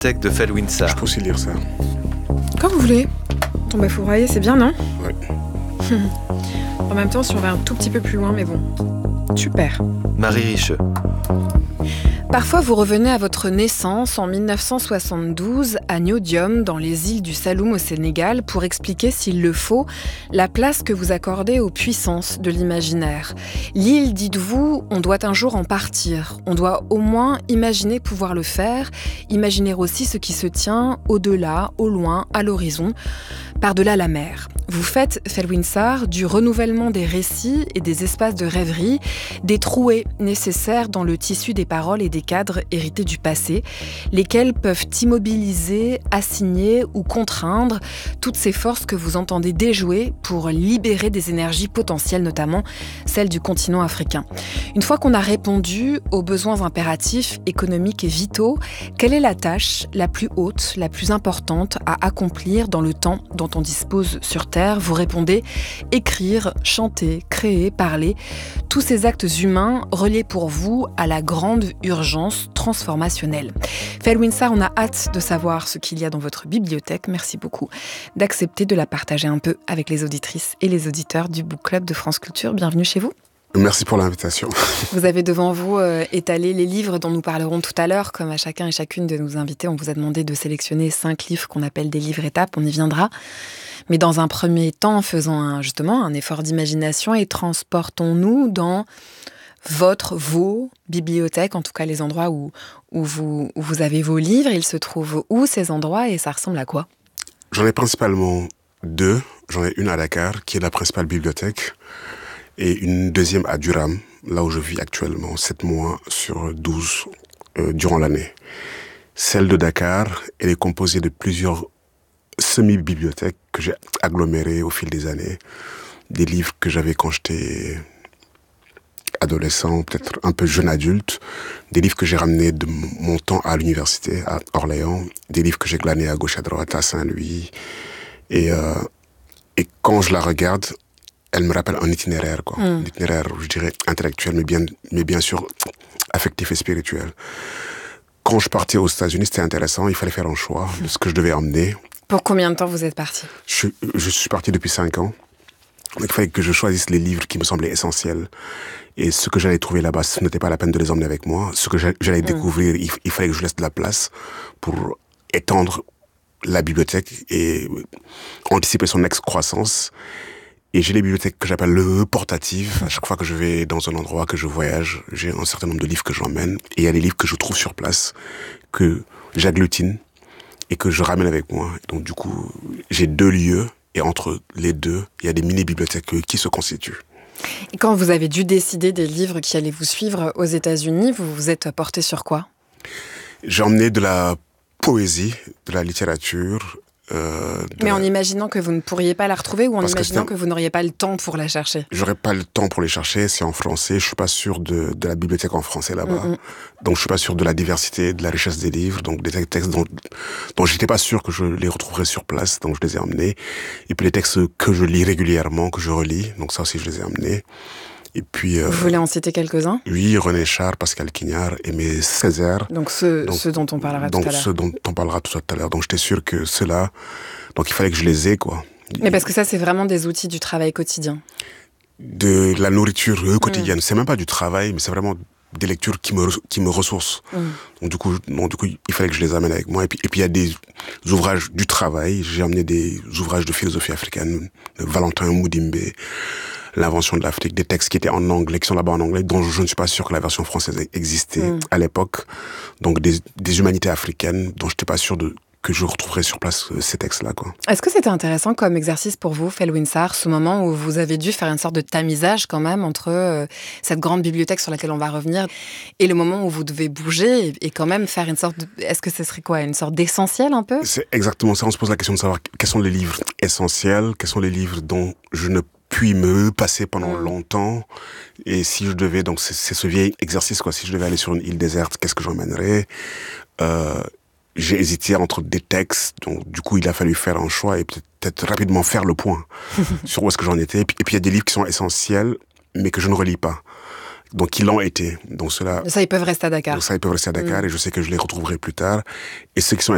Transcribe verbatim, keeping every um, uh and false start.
bibliothèque de Felwinsar. Je peux aussi lire ça. Quand vous voulez. Tomber fourraillé, c'est bien, non? Ouais. En même temps, si on va un tout petit peu plus loin, mais bon. Super. Marie Richeux. Parfois, vous revenez à votre naissance en mille neuf cent soixante-douze à Nyodium, dans les îles du Saloum au Sénégal, pour expliquer, s'il le faut, la place que vous accordez aux puissances de l'imaginaire. L'île, dites-vous, on doit un jour en partir. On doit au moins imaginer pouvoir le faire, imaginer aussi ce qui se tient au-delà, au loin, à l'horizon, par-delà la mer. Vous faites, Felwinsar, du renouvellement des récits et des espaces de rêverie, des trouées nécessaires dans le tissu des paroles et des cadres hérités du passé, lesquels peuvent immobiliser, assigner ou contraindre toutes ces forces que vous entendez déjouer pour libérer des énergies potentielles, notamment celles du continent africain. Une fois qu'on a répondu aux besoins impératifs, économiques et vitaux, quelle est la tâche la plus haute, la plus importante à accomplir dans le temps dont on dispose sur Terre? Vous répondez écrire, chanter, créer, parler. Tous ces actes humains reliés pour vous à la grande urgence transformationnelle. Felwinsar, on a hâte de savoir ce qu'il y a dans votre bibliothèque. Merci beaucoup d'accepter de la partager un peu avec les auditrices et les auditeurs du Book Club de France Culture. Bienvenue chez vous. Merci pour l'invitation. Vous avez devant vous euh, étalé les livres dont nous parlerons tout à l'heure. Comme à chacun et chacune de nos invités, on vous a demandé de sélectionner cinq livres qu'on appelle des livres étapes. On y viendra. Mais dans un premier temps, faisons un, justement un effort d'imagination et transportons-nous dans votre, vos bibliothèques, en tout cas les endroits où, où, vous, où vous avez vos livres. Ils se trouvent où, ces endroits, et ça ressemble à quoi? J'en ai principalement deux. J'en ai une à Dakar, qui est la principale bibliothèque, et une deuxième à Durham, là où je vis actuellement, sept mois sur douze euh, durant l'année. Celle de Dakar, elle est composée de plusieurs semi-bibliothèques que j'ai agglomérées au fil des années. Des livres que j'avais quand j'étais adolescent, peut-être un peu jeune adulte. Des livres que j'ai ramenés de mon temps à l'université, à Orléans. Des livres que j'ai glanés à gauche à droite, à Saint-Louis. Et, euh, et quand je la regarde, elle me rappelle un itinéraire, quoi. Mm. Un itinéraire, je dirais, intellectuel, mais bien, mais bien sûr affectif et spirituel. Quand je partais aux États-Unis, c'était intéressant. Il fallait faire un choix de ce que je devais emmener. Pour combien de temps vous êtes parti? je, je suis parti depuis cinq ans. Donc il fallait que je choisisse les livres qui me semblaient essentiels. Et ce que j'allais trouver là-bas, ce n'était pas la peine de les emmener avec moi. Ce que j'allais mmh. découvrir, il, il fallait que je laisse de la place pour étendre la bibliothèque et anticiper son excroissance. Et j'ai les bibliothèques que j'appelle le portatives. À chaque fois que je vais dans un endroit, que je voyage, j'ai un certain nombre de livres que j'emmène. Et il y a les livres que je trouve sur place, que j'agglutine et que je ramène avec moi. Donc du coup, j'ai deux lieux, et entre les deux, il y a des mini-bibliothèques qui se constituent. Et quand vous avez dû décider des livres qui allaient vous suivre aux États-Unis, vous vous êtes porté sur quoi? J'ai emmené de la poésie, de la littérature. Euh, Mais la... en imaginant que vous ne pourriez pas la retrouver, ou en Parce imaginant que, que vous n'auriez pas le temps pour la chercher? J'aurais pas le temps pour les chercher, c'est en français. Je suis pas sûr de, de la bibliothèque en français là-bas. Mm-hmm. Donc je suis pas sûr de la diversité, de la richesse des livres. Donc des textes dont, dont j'étais pas sûr que je les retrouverais sur place, donc je les ai emmenés. Et puis les textes que je lis régulièrement, que je relis, donc ça aussi je les ai emmenés. Et puis, euh, vous voulez en citer quelques-uns? Oui, René Char, Pascal Quignard, Aimé Césaire. Donc ceux, donc, ceux dont on parlera donc tout à l'heure. Ceux dont on parlera tout à l'heure. Donc j'étais sûr que ceux-là, donc il fallait que je les ai, quoi. Mais parce que ça, c'est vraiment des outils du travail quotidien. De la nourriture quotidienne. Mmh. C'est même pas du travail, mais c'est vraiment des lectures qui me, qui me ressourcent. Mmh. Donc du coup, donc, du coup, il fallait que je les amène avec moi. Et puis, et puis il y a des ouvrages du travail. J'ai amené des ouvrages de philosophie africaine, de Valentin Moudimbe, L'invention de l'Afrique, des textes qui étaient en anglais, qui sont là-bas en anglais, dont je ne suis pas sûr que la version française existait mmh. à l'époque. Donc des, des humanités africaines dont je n'étais pas sûr de, que je retrouverais sur place ces textes-là, quoi. Est-ce que c'était intéressant comme exercice pour vous, Felwinsar, ce moment où vous avez dû faire une sorte de tamisage quand même entre euh, cette grande bibliothèque sur laquelle on va revenir et le moment où vous devez bouger et, et quand même faire une sorte de... Est-ce que ce serait quoi, une sorte d'essentiel un peu? C'est exactement ça. On se pose la question de savoir quels sont les livres essentiels, quels sont les livres dont je ne puis me passer pendant mmh. longtemps. Et si je devais, donc c'est, c'est ce vieil exercice, quoi. Si je devais aller sur une île déserte, qu'est-ce que j'emmènerais? euh, J'ai hésité entre des textes, donc du coup il a fallu faire un choix et peut-être, peut-être rapidement faire le point sur où est-ce que j'en étais. Et puis, et puis il y a des livres qui sont essentiels, mais que je ne relis pas. Donc ils l'ont été. Donc cela. Ça, ils peuvent rester à Dakar. Donc ça, ils peuvent rester à Dakar, mmh. et je sais que je les retrouverai plus tard. Et ceux qui sont